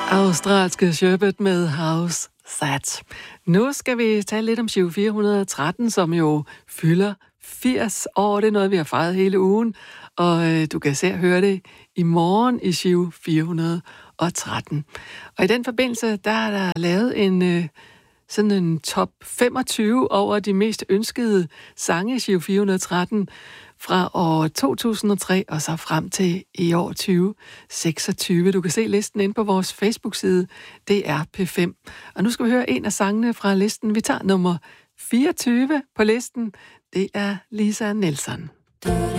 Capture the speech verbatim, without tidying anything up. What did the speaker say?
Australske Sherbet med House That. Nu skal vi tale lidt om Giro fire hundrede og tretten, som jo fylder firs år. Det er noget, vi har fejret hele ugen, og øh, du kan især høre det i morgen i Giro fire hundrede og tretten. Og i den forbindelse, der er der lavet en øh, sådan en top femogtyve over de mest ønskede sange i Giro fire hundrede og tretten fra år to tusind og tre og så frem til i år tyve seksogtyve. Du kan se listen inde på vores Facebook-side, det er P fem. Og nu skal vi høre en af sangene fra listen. Vi tager nummer fireogtyve på listen. Det er Lisa Nielsen.